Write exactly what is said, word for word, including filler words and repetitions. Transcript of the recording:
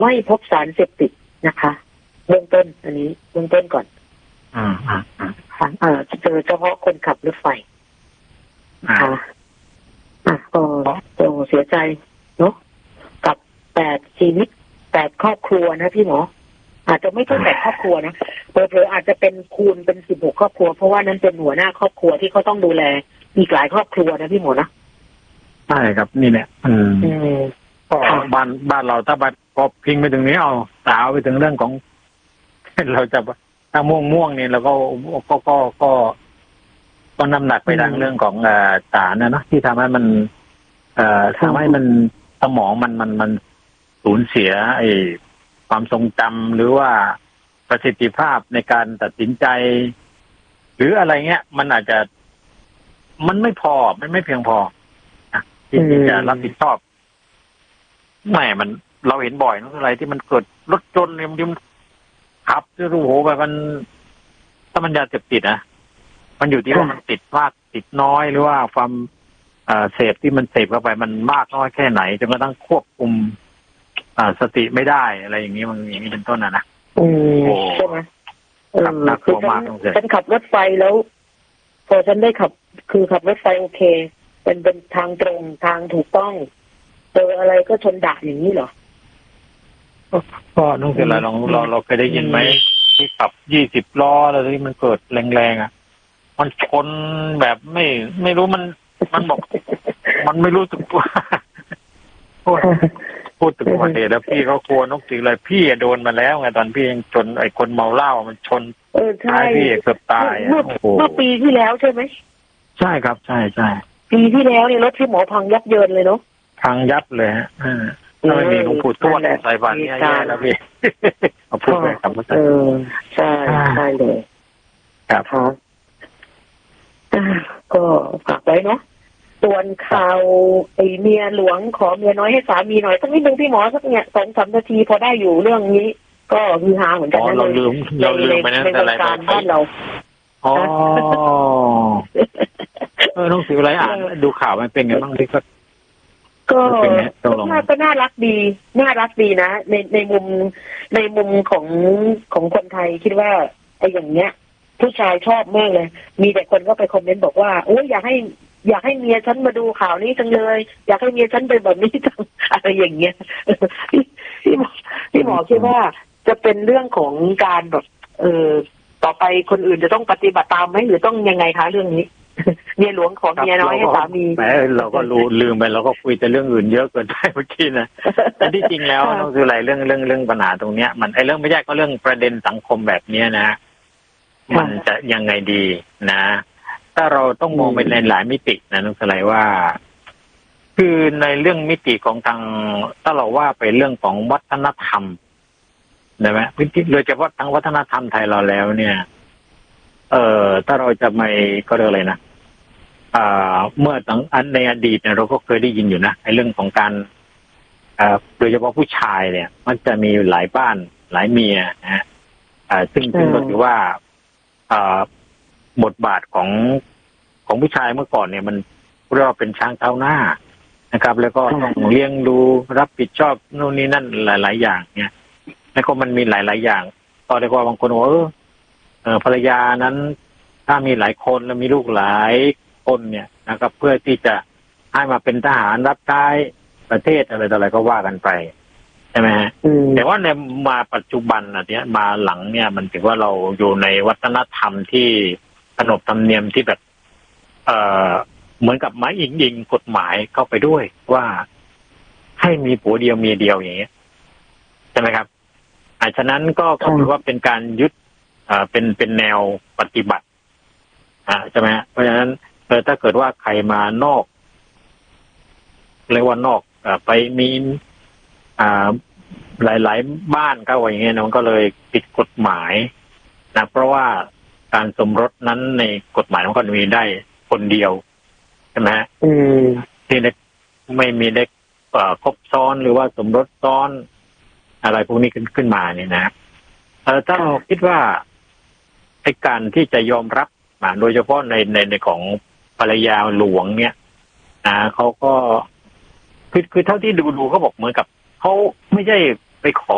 ไม่พบสารเสพติดนะคะเบื้องต้นอันนี้เบื้องต้นก่อนอ่าอ่าอ่าอ่าเจอเฉพาะคนขับรถไฟค่ะอ่ะก็โอ้เสียใจเนาะกับแปดชีวิตแปดครอบครัวนะพี่หมออาจจะไม่ใช่แปดครอบครัวนะเผลอๆอาจจะเป็นคูณเป็นสิบหกครอบครัวเพราะว่านั้นเป็นหัวหน้าครอบครัวที่เขาต้องดูแลอีกหลายครอบครัวนะพี่หมอนะใช่ครับนี่แหละอืมก็บ้านบ้านเราถ้าบัดพอพิงไปถึงนี้เอาสาวไปถึงเรื่องของเราจะถ้าม่วงม่วงนี่เราก็ก็ก็ก็ก็น้ำหนักไปทางเรื่องของสารนะเนาะที่ทำให้มันเอ่อทำให้มันสมองมันมันมันสูญเสียไอ้ความทรงจำหรือว่าประสิทธิภาพในการตัดสินใจหรืออะไรเงี้ยมันอาจจะมันไม่พอมันไม่เพียงพอที่จะรับผิดชอบไม่มันเราเห็นบ่อยนะอะไรที่มันเกิดรถชนเนี่ยมันขับจะรู้โหแบบมันถ้ามันยาเสพติดนะมันอยู่ที่ว่ามันติดมากติดน้อยหรือว่าความเสพที่มันเสพเข้าไปมันมากน้อยแค่ไหนจนกระทั่งควบคุมสติไม่ได้อะไรอย่างนี้มันอย่างนี้เป็นต้นนะนะอืมใช่ไหมเออคือฉันฉันขับรถไฟแล้วพอฉันได้ขับคือขับรถไฟโอเคเป็นเป็นทางตรงทางถูกต้องเจออะไรก็ชนด่าอย่างนี้เหรอก็น้องเสร็จแล้วเราเราเราเคยได้ยินไหมที่ขับยี่สิบล้อแล้วที่มันเกิดแรงๆอ่ะมันชนแบบไม่ไม่รู้มันมันบอกมันไม่รู้สึกตัวพูดพูดถึงอุบัติเหตุแล้วพี่เขากลัวนกตีเลยพี่โดนมาแล้วไงตอนพี่ยังชนไอ้คนเมาเหล้ามันชนเออใช่พี่เกือบตายเมื่อเมื่อปีที่แล้วใช่ไหมใช่ครับใช่ใช่ปีที่แล้วเนี่ยรถที่หมอพังยับเยินเลยเนาะพังยับเลยฮะถ้าไม่มีหลวงปู่ทวดใส่บาตรเนี่ยแย่แล้วพี่เอาพูดไปครับเออใช่ใช่เลยครับก็ฝากไว้เนาะส่วนข่าวไอเมียหลวงขอเมียน้อยให้สามีหน่อยสักนิดนึงพี่หมอสักเนี่ยสองสามนาทีพอได้อยู่เรื่องนี้ก็ฮือฮาเหมือนกันนะเราลืมเราลืมไปนั่นอะไรการบ้านเราอ๋อเออน้องสิวอะไรอ่านดูข่าวมันเป็นไงบ้างที่ก็ก็น่าก็น่ารักดีน่ารักดีนะในในมุมในมุมของของคนไทยคิดว่าไอ้อย่างเนี้ยผู้ชายชอบมากเลยมีแต่คนก็ไปคอมเมนต์บอกว่าโอ้ยอยากให้อยากให้เมียฉันมาดูข่าวนี้จังเลยอยากให้เมียฉันเป็นแบบนี้จังอะไรอย่างเงี้ยพี่หมอพี่หมอคิดว่าจะเป็นเรื่องของการแบบเออต่อไปคนอื่นจะต้องปฏิบัติตามไหมหรือต้องยังไงคะเรื่องนี้เมียหลวงของเมียน้อยให้สามีแหมเราก็รู้ลืมไปเราก็คุยแต่เรื่องอื่นเยอะเกินไปเมื่อกี้นะแต่ที่จริงแล้วต้องคืออะไรเรื่องเรื่องเรื่องปัญหาตรงเนี้ยมันไอ้เรื่องไม่ใช่ก็เรื่องประเด็นสังคมแบบนี้นะมันจะยังไงดีนะถ้าเราต้องมองไปในหลายมิตินะน้องสไลว่าคือในเรื่องมิติของทางถ้าเราว่าไปเรื่องของวัฒนธรรมนะไหมโดยเฉพาะทางวัฒนธรรมไทยเราแล้วเนี่ยเอ่อถ้าเราจะไม่ก็เรียกอะไรนะอ่าเมื่อตั้งอันในอดีตเนี่ยเราก็เคยได้ยินอยู่นะในเรื่องของการอ่าโดยเฉพาะผู้ชายเนี่ยมันจะมีหลายบ้านหลายเมียนะฮะอ่าซึ่งซึ่งก็ถือว่าอ่าบทบาทของของผู้ชายเมื่อก่อนเนี่ยมันเรียกว่าเป็นช้างเท้าหน้านะครับแล้วก็ต้องเลี้ยงดูรับผิดชอบโน่นนี่นั่นหลายๆอย่างเนี่ยแล้วก็มันมีหลายๆอย่างก็เรียกว่าบางคนว่าเออภรรยานั้นถ้ามีหลายคนแล้วมีลูกหลายคนเนี่ยนะครับเพื่อที่จะให้มาเป็นทหารรับใช้ประเทศอะไรต่ออะไรก็ว่ากันไปใช่ไหมฮะแต่ว่าในมาปัจจุบันอ่ะเนี่ยมาหลังเนี่ยมันถือว่าเราอยู่ในวัฒนธรรมที่ขนบธรรมเนียมที่แบบเอ่อเหมือนกับไม้อิงยิงกฎหมายเข้าไปด้วยว่าให้มีผัวเดียวเมียเดียวอย่างเงี้ยใช่ไหมครับอ่าฉะนั้นก็ถือว่าเป็นการยึดอ่าเป็นเป็นแนวปฏิบัติอ่าใช่ไหมเพราะฉะนั้นเออถ้าเกิดว่าใครมานอกเรียกว่านอกอ่าไปมีอ่าหลายๆบ้านก็ว่าอย่างเงี้ยมันก็เลยผิดกฎหมายนะเพราะว่าการสมรสนั้นในกฎหมายมันก็มีได้คนเดียวใช่ไหมอืมที่ไม่มีเด็กครบซ้อนหรือว่าสมรสซ้อนอะไรพวกนี้ขึ้นขึ้นมาเนี่ยนะเออถ้าเราคิดว่าไอ้การที่จะยอมรับโดยเฉพาะในในในของภรรยาหลวงเนี่ยนะเขาก็คือคือเท่าที่ดูดูเขาบอกเหมือนกับเขาไม่ใช่ไปขอ